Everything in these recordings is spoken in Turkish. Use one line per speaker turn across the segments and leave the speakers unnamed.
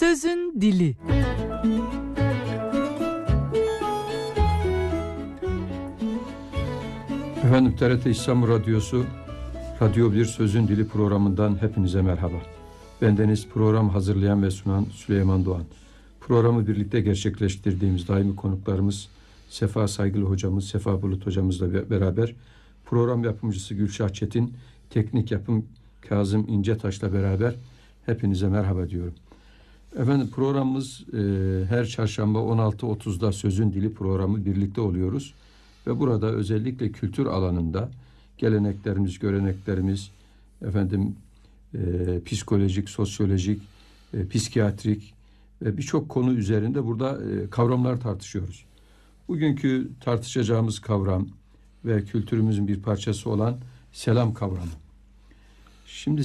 Sözün Dili.
Efendim, TRT İstanbul Radyosu Radyo 1 Sözün Dili programından hepinize merhaba. Bendeniz program hazırlayan ve sunan Süleyman Doğan. Programı birlikte gerçekleştirdiğimiz daimi konuklarımız Sefa Saygılı hocamız, Sefa Bulut hocamızla beraber program yapımcısı Gülşah Çetin, teknik yapım Kazım İncetaş'la beraber hepinize merhaba diyorum. Efendim, programımız her çarşamba 16.30'da Sözün Dili programı birlikte oluyoruz. Ve burada özellikle kültür alanında geleneklerimiz, göreneklerimiz, psikolojik, sosyolojik, psikiyatrik ve birçok konu üzerinde burada kavramlar tartışıyoruz. Bugünkü tartışacağımız kavram ve kültürümüzün bir parçası olan selam kavramı. Şimdi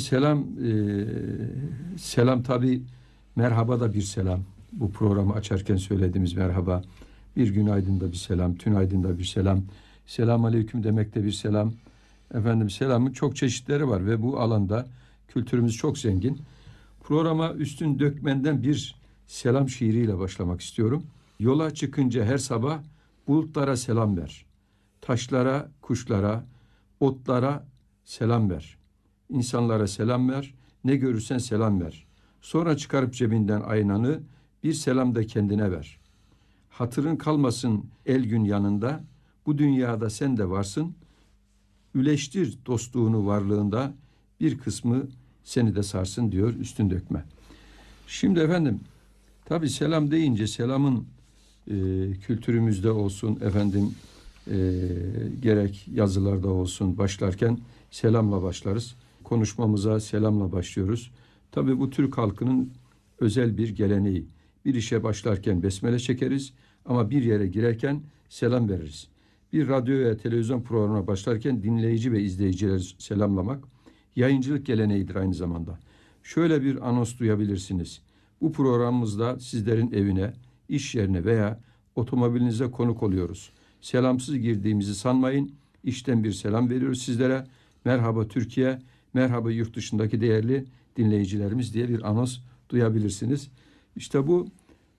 selam tabii merhaba da bir selam. Bu programı açarken söylediğimiz merhaba. Bir günaydın da bir selam, tünaydın da bir selam. Selam aleyküm demek de bir selam. Selamın çok çeşitleri var ve bu alanda kültürümüz çok zengin. Programa Üstün Dökmen'den bir selam şiiriyle başlamak istiyorum. Yola çıkınca her sabah bulutlara selam ver. Taşlara, kuşlara, otlara selam ver. İnsanlara selam ver, ne görürsen selam ver. Sonra çıkarıp cebinden aynanı, bir selam da kendine ver. Hatırın kalmasın el gün yanında, bu dünyada sen de varsın. Üleştir dostluğunu varlığında, bir kısmı seni de sarsın diyor Üstün Dökme. Şimdi tabii selam deyince selamın kültürümüzde olsun, gerek yazılarda olsun başlarken selamla başlarız. Konuşmamıza selamla başlıyoruz. Tabii bu Türk halkının özel bir geleneği. Bir işe başlarken besmele çekeriz ama bir yere girerken selam veririz. Bir radyo veya televizyon programına başlarken dinleyici ve izleyicileri selamlamak yayıncılık geleneğidir aynı zamanda. Şöyle bir anons duyabilirsiniz. Bu programımızda sizlerin evine, iş yerine veya otomobilinize konuk oluyoruz. Selamsız girdiğimizi sanmayın. İşten bir selam veriyoruz sizlere. Merhaba Türkiye, merhaba yurt dışındaki değerli dinleyicilerimiz diye bir anons duyabilirsiniz. İşte bu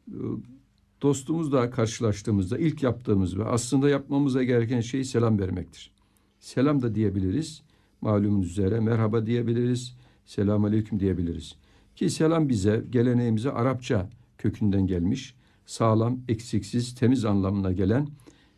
dostumuzla karşılaştığımızda ilk yaptığımız ve aslında yapmamıza gereken şey selam vermektir. Selam da diyebiliriz. Malumunuz üzere merhaba diyebiliriz. Selamünaleyküm diyebiliriz. Ki selam bize, geleneğimize Arapça kökünden gelmiş. Sağlam, eksiksiz, temiz anlamına gelen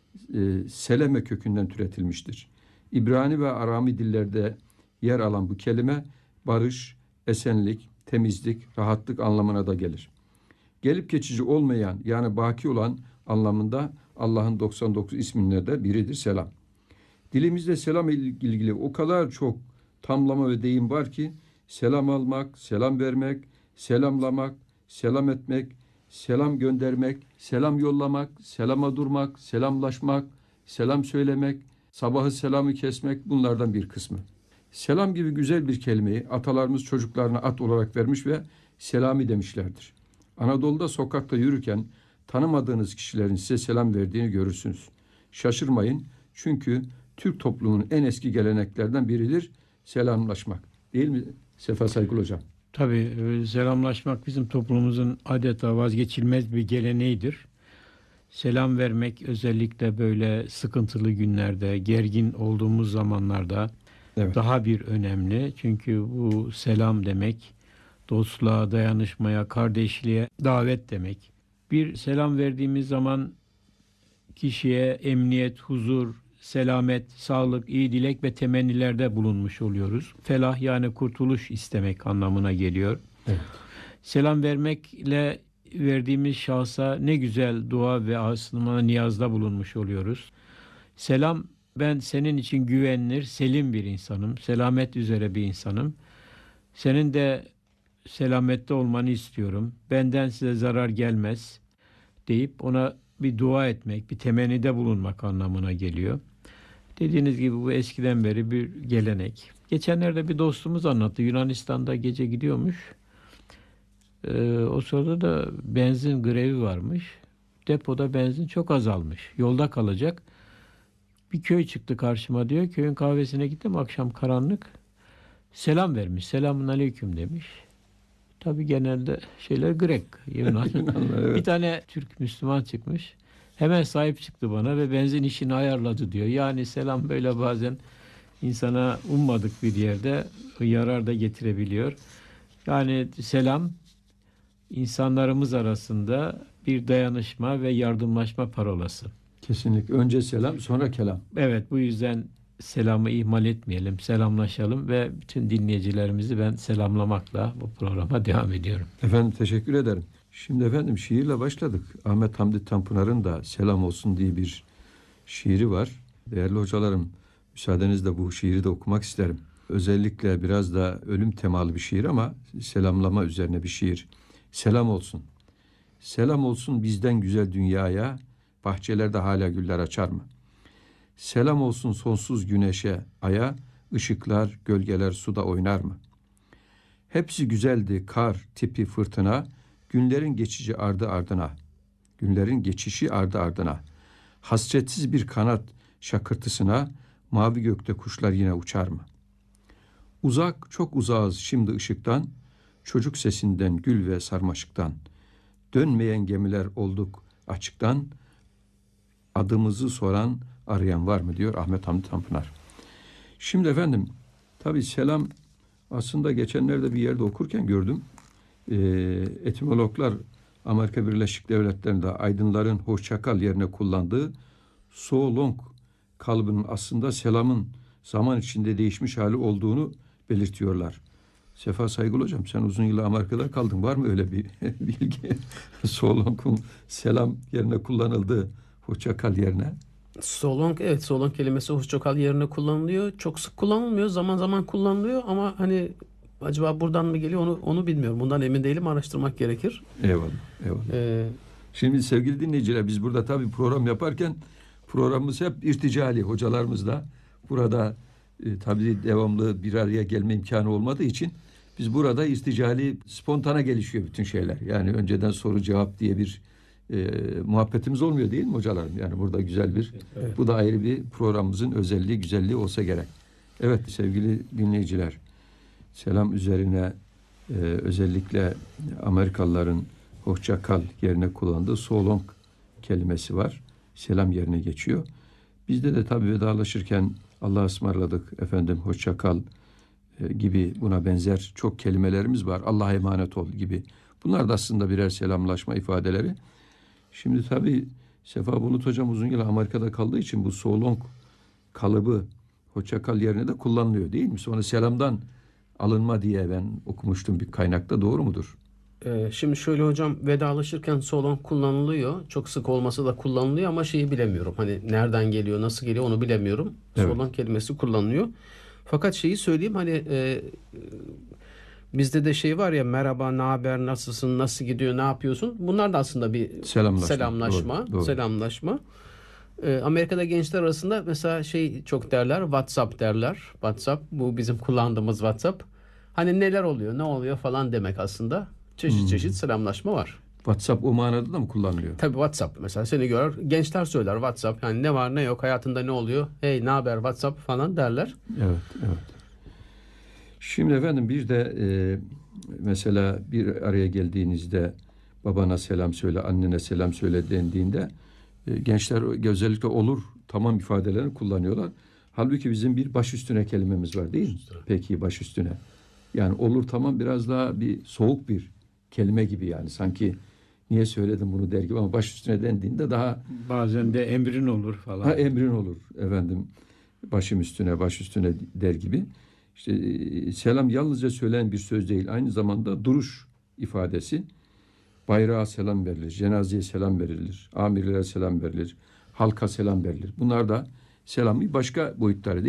seleme kökünden türetilmiştir. İbrani ve Arami dillerde yer alan bu kelime barış, esenlik, temizlik, rahatlık anlamına da gelir. Gelip geçici olmayan yani baki olan anlamında Allah'ın 99 isminden de biridir selam. Dilimizde selam ile ilgili o kadar çok tamlama ve deyim var ki selam almak, selam vermek, selamlamak, selam etmek, selam göndermek, selam yollamak, selama durmak, selamlaşmak, selam söylemek, sabahı selamı kesmek bunlardan bir kısmı. Selam gibi güzel bir kelimeyi atalarımız çocuklarına at olarak vermiş ve selami demişlerdir. Anadolu'da sokakta yürürken tanımadığınız kişilerin size selam verdiğini görürsünüz. Şaşırmayın çünkü Türk toplumunun en eski geleneklerden biridir selamlaşmak. Değil mi Sefa Saygılı Hocam?
Tabii selamlaşmak bizim toplumumuzun adeta vazgeçilmez bir geleneğidir. Selam vermek özellikle böyle sıkıntılı günlerde, gergin olduğumuz zamanlarda daha bir önemli. Çünkü bu selam demek dostluğa, dayanışmaya, kardeşliğe davet demek. Bir selam verdiğimiz zaman kişiye emniyet, huzur, selamet, sağlık, iyi dilek ve temennilerde bulunmuş oluyoruz. Felah yani kurtuluş istemek anlamına geliyor. Evet. Selam vermekle verdiğimiz şahsa ne güzel dua ve aslında niyazda bulunmuş oluyoruz. Selam, ben senin için güvenilir, selim bir insanım, selamet üzere bir insanım. Senin de selamette olmanı istiyorum. Benden size zarar gelmez deyip ona bir dua etmek, bir temennide bulunmak anlamına geliyor. Dediğiniz gibi bu eskiden beri bir gelenek. Geçenlerde bir dostumuz anlattı. Yunanistan'da gece gidiyormuş. O sırada da benzin grevi varmış. Depoda benzin çok azalmış. Yolda kalacak. Bir köy çıktı karşıma diyor. Köyün kahvesine gittim akşam karanlık. Selam vermiş. Selamun aleyküm demiş. Tabii genelde şeyler Grek, Yunan.
Yunanlar, evet.
Bir tane Türk Müslüman çıkmış. Hemen sahip çıktı bana ve benzin işini ayarladı diyor. Yani selam böyle bazen insana ummadık bir yerde yarar da getirebiliyor. Yani selam insanlarımız arasında bir dayanışma ve yardımlaşma parolası.
Kesinlikle. Önce selam, sonra kelam.
Evet, bu yüzden selamı ihmal etmeyelim, selamlaşalım ve bütün dinleyicilerimizi ben selamlamakla bu programa devam ediyorum.
Efendim teşekkür ederim. Şimdi efendim şiirle başladık. Ahmet Hamdi Tanpınar'ın da Selam Olsun diye bir şiiri var. Değerli hocalarım, müsaadenizle bu şiiri de okumak isterim. Özellikle biraz da ölüm temalı bir şiir ama selamlama üzerine bir şiir. Selam olsun. Selam olsun bizden güzel dünyaya, bahçelerde hala güller açar mı? Selam olsun sonsuz güneşe, aya, ışıklar, gölgeler suda oynar mı? Hepsi güzeldi kar, tipi, fırtına, günlerin geçici ardı ardına. Günlerin geçişi ardı ardına. Hasretsiz bir kanat şakırtısına, mavi gökte kuşlar yine uçar mı? Uzak, çok uzağız şimdi ışıktan, çocuk sesinden, gül ve sarmaşıktan. Dönmeyen gemiler olduk açıktan, adımızı soran, arayan var mı diyor Ahmet Hamdi Tanpınar. Şimdi efendim, tabii selam aslında geçenlerde bir yerde okurken gördüm. Etimologlar Amerika Birleşik Devletleri'nde aydınların hoşça kal yerine kullandığı so long kalıbının aslında selamın zaman içinde değişmiş hali olduğunu belirtiyorlar. Sefa Saygılı hocam, sen uzun yıllar Amerika'da kaldın. Var mı öyle bir bilgi? So long'un selam yerine kullanıldığı hoşça kal yerine.
Solong, evet, solong kelimesi hoşça kal yerine kullanılıyor. Çok sık kullanılmıyor. Zaman zaman kullanılıyor ama hani acaba buradan mı geliyor onu bilmiyorum. Bundan emin değilim. Araştırmak gerekir.
Eyvallah, eyvallah. Şimdi sevgili dinleyiciler, biz burada tabii program yaparken programımız hep irticali, hocalarımız da burada tabii devamlı bir araya gelme imkanı olmadığı için biz burada irticali, spontane gelişiyor bütün şeyler. Yani önceden soru cevap diye bir muhabbetimiz olmuyor değil mi hocalarım? Yani burada güzel bir,
Evet.
bu da ayrı bir programımızın özelliği, güzelliği olsa gerek. Evet sevgili dinleyiciler, selam üzerine özellikle Amerikalıların hoşça kal yerine kullandığı so long kelimesi var. Selam yerine geçiyor. Bizde de tabii vedalaşırken Allah'a ısmarladık efendim, hoşça kal gibi buna benzer çok kelimelerimiz var. Allah'a emanet ol gibi. Bunlar da aslında birer selamlaşma ifadeleri. Şimdi tabii Sefa Bulut hocam uzun yıl Amerika'da kaldığı için bu so long kalıbı hoşça kal yerine de kullanılıyor değil mi? Sonra selamdan alınma diye ben okumuştum bir kaynakta, doğru mudur?
Şimdi şöyle hocam, vedalaşırken solong kullanılıyor. Çok sık olması da kullanılıyor ama şeyi bilemiyorum. Hani nereden geliyor, nasıl geliyor onu bilemiyorum.
Evet.
Solong kelimesi kullanılıyor. Fakat şeyi söyleyeyim, hani bizde de şey var ya, merhaba, ne haber, nasılsın, nasıl gidiyor, ne yapıyorsun? Bunlar da aslında bir
Selamlaşma. Doğru.
selamlaşma. Amerika'da gençler arasında mesela şey çok derler, WhatsApp derler. WhatsApp, bu bizim kullandığımız WhatsApp. Hani neler oluyor, ne oluyor falan demek aslında. Çeşit çeşit selamlaşma var.
WhatsApp o manada da mı kullanılıyor?
Tabii WhatsApp mesela, seni görür, gençler söyler WhatsApp. Yani ne var ne yok, hayatında ne oluyor, hey ne haber WhatsApp falan derler.
Evet, evet. Şimdi efendim bir de mesela bir araya geldiğinizde babana selam söyle, annene selam söyle dendiğinde gençler özellikle olur, tamam ifadelerini kullanıyorlar. Halbuki bizim bir baş üstüne kelimemiz var değil mi? Peki baş üstüne. Yani olur tamam biraz daha bir soğuk bir kelime gibi yani. Sanki niye söyledim bunu der gibi, ama baş üstüne dendiğinde daha
Bazen de emrin olur falan.
emrin olur efendim. Başım üstüne, baş üstüne der gibi. İşte selam yalnızca söylenen bir söz değil. Aynı zamanda duruş ifadesi. Bayrağa selam verilir, cenazeye selam verilir, amirlere selam verilir, halka selam verilir. Bunlar da selamın başka boyutları değil